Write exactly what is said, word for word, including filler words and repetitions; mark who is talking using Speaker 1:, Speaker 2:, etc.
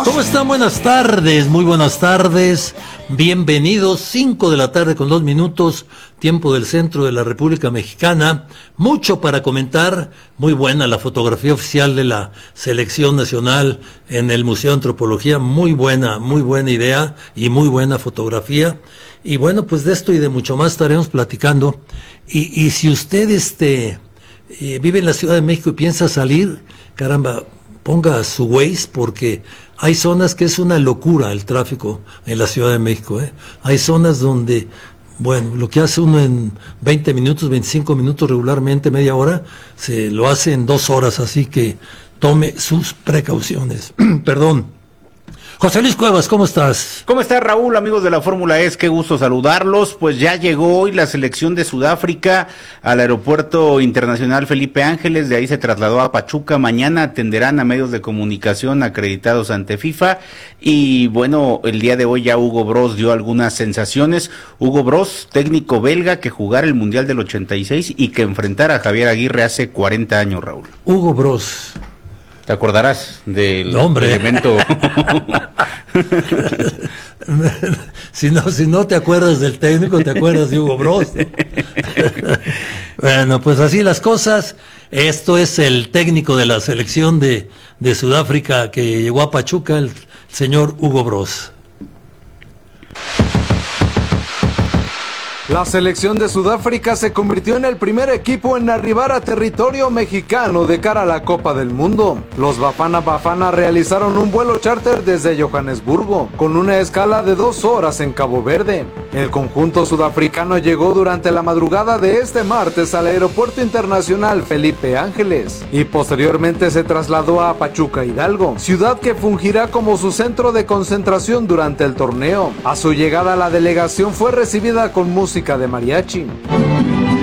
Speaker 1: ¿Cómo están? Buenas tardes, muy buenas tardes. Bienvenidos, cinco de la tarde con dos minutos, tiempo del centro de la República Mexicana. Mucho para comentar, muy buena la fotografía oficial de la Selección Nacional en el Museo de Antropología, muy buena, muy buena idea y muy buena fotografía. Y bueno, pues de esto y de mucho más estaremos platicando. Y, y si usted este, eh, vive en la Ciudad de México y piensa salir, caramba, ponga su Waze, porque hay zonas que es una locura el tráfico en la Ciudad de México, ¿eh? Hay zonas donde, bueno, lo que hace uno en veinte minutos, veinticinco minutos regularmente, media hora, se lo hace en dos horas, así que tome sus precauciones. Perdón. José Luis Cuevas, ¿cómo estás?
Speaker 2: ¿Cómo estás, Raúl? Amigos de la Fórmula E, qué gusto saludarlos. Pues ya llegó hoy la selección de Sudáfrica al Aeropuerto Internacional Felipe Ángeles, de ahí se trasladó a Pachuca. Mañana atenderán a medios de comunicación acreditados ante FIFA y bueno, el día de hoy ya Hugo Bross dio algunas sensaciones. Hugo Bross, técnico belga que jugara el Mundial del ochenta y seis y que enfrentara a Javier Aguirre hace cuarenta años, Raúl.
Speaker 1: Hugo Bross.
Speaker 2: ¿Te acordarás del
Speaker 1: Hombre.
Speaker 2: elemento?
Speaker 1: si no, si no te acuerdas del técnico, te acuerdas de Hugo Bross. Bueno, pues así las cosas. Esto es el técnico de la selección de, de Sudáfrica que llegó a Pachuca, el señor Hugo Bross.
Speaker 3: La selección de Sudáfrica se convirtió en el primer equipo en arribar a territorio mexicano de cara a la Copa del Mundo. Los Bafana Bafana realizaron un vuelo charter desde Johannesburgo, con una escala de dos horas en Cabo Verde. El conjunto sudafricano llegó durante la madrugada de este martes al Aeropuerto Internacional Felipe Ángeles y posteriormente se trasladó a Pachuca Hidalgo, ciudad que fungirá como su centro de concentración durante el torneo. A su llegada, la delegación fue recibida con música de mariachi.